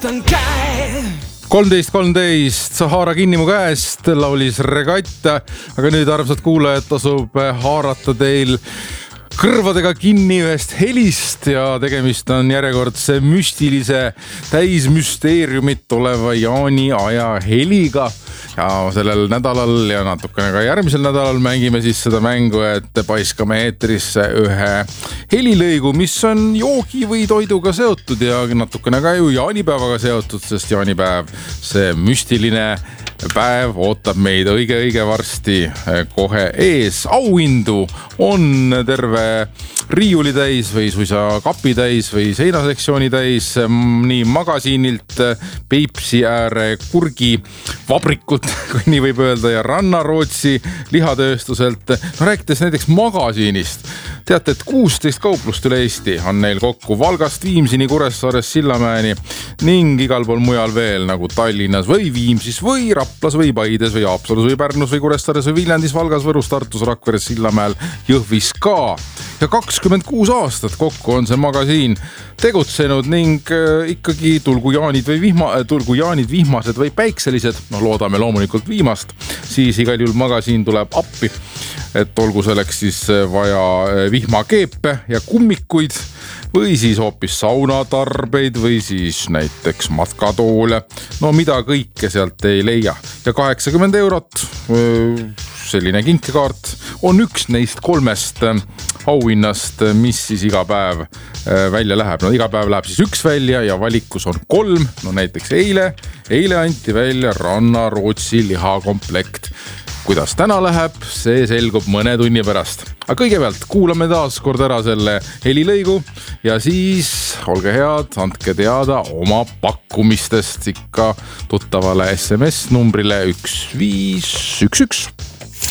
13 Sahara kinni mu käest laulis Regatta, aga nüüd armsad kuulajad tasub haarata teil kõrvadega kinni ühest helist ja tegemist on järjekordse müstilise täismüsteeriumit oleva jaaniaja heliga. Ja sellel nädalal ja natukene ka järgmisel nädalal mängime siis seda mängu, et paiskame eetrisse ühe helilõigu, mis on joogi või toiduga seotud ja natukene ka ju jaanipäevaga seotud, sest jaanipäev, see müstiline päev ootab meid õige varsti kohe ees. Auhindu on terve riiuli täis või suisa kapi täis või seinasektsiooni täis, nii magasiinilt, Peipsi ääre kurgi vabrikult, kui nii võib öelda, ja Rannarootsi lihatööstuselt. No rääkides näiteks magasiinist, teate, et 16 kauplust üle Eesti on neil kokku Valgast Viimsini, Kuressaarest Sillamäeni ning igal pool mujal veel nagu Tallinnas või Viimsis või Raplas või Paides või Haapsalus või Pärnus või Kuressaares või Viljandis, Valgas, Võrus, Tartus, Rakveres, Sillamäel, Jõhvis ka. Ja 26 aastat kokku on see magasiin tegutsenud ning ikkagi tulgu jaanid vihmased või päikselised, no loodame loomulikult viimast, siis igal juhul magasiin tuleb appi, et olgu selleks siis vaja vihmakeepe ja kummikuid või siis hoopis saunatarbeid või siis näiteks matkatoole, no mida kõike sealt ei leia. Ja 80 €, selline kinkekaart, on üks neist 3 auhinnast, mis siis iga päev välja läheb. No iga päev läheb siis üks välja ja valikus on 3, no näiteks eile anti välja Rannarootsi lihakomplekt. Kuidas täna läheb, see selgub mõne tunni pärast. Aga kõigepealt kuulame taas kord ära selle helilõigu ja siis olge head, andke teada oma pakkumistest ikka tuttavale SMS numbrile 1511.